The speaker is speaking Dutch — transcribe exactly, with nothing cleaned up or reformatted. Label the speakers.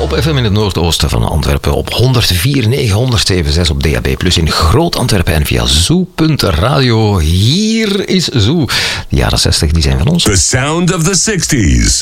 Speaker 1: op F M in het noordoosten van Antwerpen. Op honderdvier komma negen, honderdzeven komma zes op D A B plus in Groot Antwerpen en via zoo punt radio. Hier is Zoo. De jaren zestig die zijn van ons.
Speaker 2: The sound of the sixties.